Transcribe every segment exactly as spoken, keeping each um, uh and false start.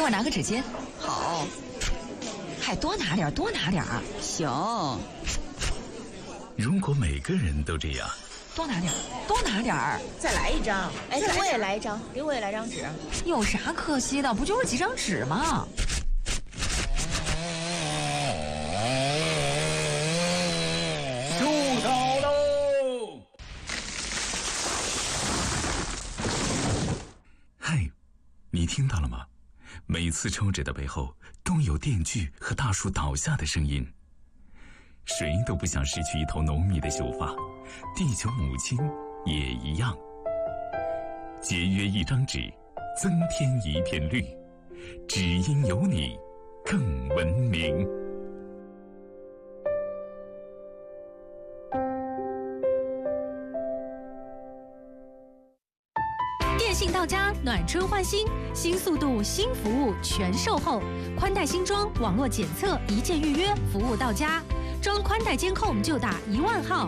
给我拿个纸巾。 好， 还多拿点，多拿点。 行。 如果每个人都这样， 多拿点，多拿点儿。 再来一张，哎，给我也来一张，给我也来张纸。 有啥可惜的？不就是几张纸吗？ 收好喽！嗨，你听到了吗？每次抽纸的背后都有电锯和大树倒下的声音。谁都不想失去一头浓密的秀发，地球母亲也一样。节约一张纸，增添一片绿，只因有你更文明。 电信到家，暖春换新，新速度、新服务全售后，宽带新装，网络检测，一键预约，服务到家。装宽带监控就打一万号。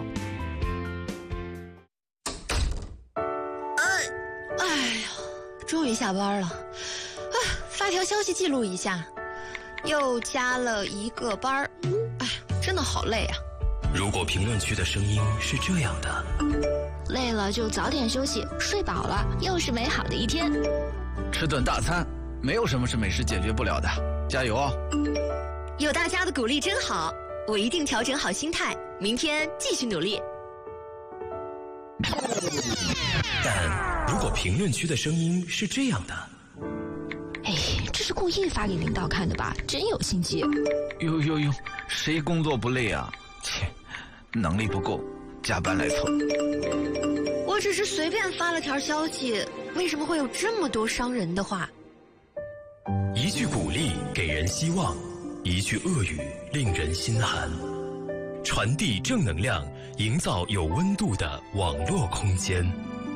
哎，哎呀，终于下班了，啊，发条消息记录一下，又加了一个班儿，哎，真的好累啊。 如果评论区的声音是这样的， 累了就早点休息，睡饱了又是美好的一天。 吃顿大餐，没有什么是美食解决不了的，加油哦！ 有大家的鼓励真好。我一定调整好心态，明天继续努力。 但如果评论区的声音是这样的， 哎，这是故意发给领导看的吧？真有心机。 呦呦呦，谁工作不累啊？切，能力不够，加班来凑。 我只是随便发了条消息，为什么会有这么多伤人的话？ 一句鼓励给人希望，一句恶语令人心寒。传递正能量，营造有温度的网络空间。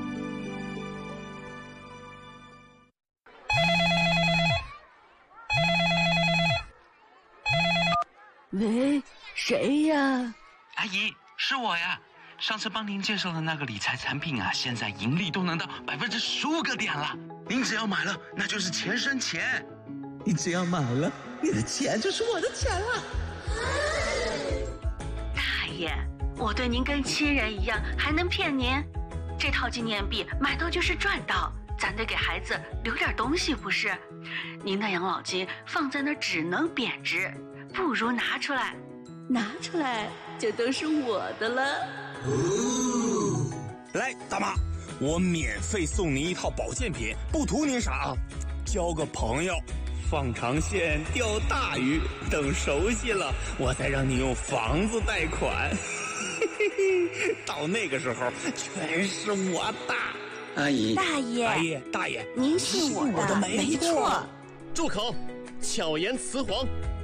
喂，谁呀？ 阿姨，是我呀。上次帮您介绍的那个理财产品啊，现在盈利都能到百分之十五个点了。您只要买了，那就是钱生钱。 你只要买了，你的钱就是我的钱了。 大爷，我对您跟亲人一样，还能骗您？这套纪念币买到就是赚到，咱得给孩子留点东西不是？您的养老金放在那儿只能贬值，不如拿出来。 拿出来就都是我的了。 哦，来，大妈，我免费送您一套保健品，不图您啥啊，交个朋友，放长线钓大鱼，等熟悉了，我再让你用房子贷款。到那个时候，全是我的。 阿姨， 大爷， 阿姨，大爷， 您是我的， 没错。 住口！巧言辞黄，